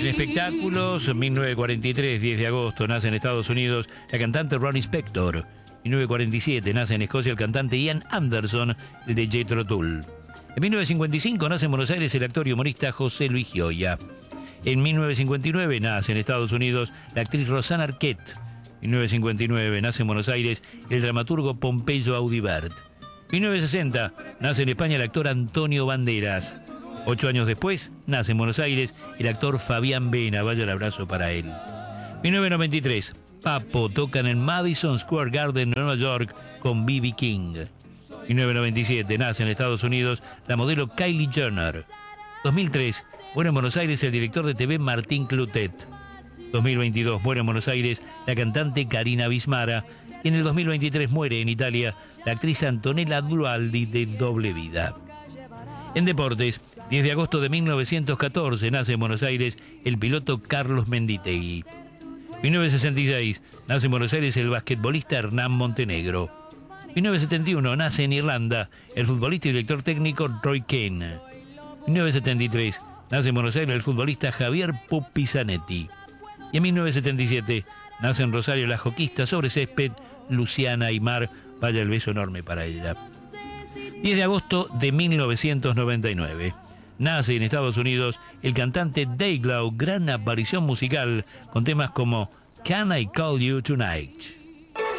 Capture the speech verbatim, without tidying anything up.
En espectáculos, mil novecientos cuarenta y tres, diez de agosto, nace en Estados Unidos la cantante Ronnie Spector. mil novecientos cuarenta y siete, nace en Escocia el cantante Ian Anderson, el de Jethro Tull. En mil novecientos cincuenta y cinco nace en Buenos Aires el actor y humorista José Luis Gioia. En mil novecientos cincuenta y nueve nace en Estados Unidos la actriz Rosanna Arquette. En mil novecientos cincuenta y nueve nace en Buenos Aires el dramaturgo Pompeyo Audibert. En mil novecientos sesenta nace en España el actor Antonio Banderas. Ocho años después nace en Buenos Aires el actor Fabián Vena. Vaya el abrazo para él. mil novecientos noventa y tres, Papo tocan en Madison Square Garden, Nueva York, con B B King. mil novecientos noventa y siete nace en Estados Unidos la modelo Kylie Jenner. dos mil tres muere en Buenos Aires el director de T V Martín Clotet. dos mil veintidós muere en Buenos Aires la cantante Karina Bismara. Y en el dos mil veintitrés muere en Italia la actriz Antonella Dualdi de Doble Vida. En deportes, diez de agosto de mil novecientos catorce nace en Buenos Aires el piloto Carlos Menditegui. mil novecientos sesenta y seis nace en Buenos Aires el basquetbolista Hernán Montenegro. mil novecientos setenta y uno nace en Irlanda el futbolista y director técnico Roy Keane. mil novecientos setenta y tres nace en Buenos Aires el futbolista Javier Pupi Zanetti. Y en mil novecientos setenta y siete nace en Rosario la joquista sobre césped Luciana Aymar. Vaya el beso enorme para ella. diez de agosto de mil novecientos noventa y nueve. Nace en Estados Unidos el cantante Dayglow, gran aparición musical con temas como Can I Call You Tonight.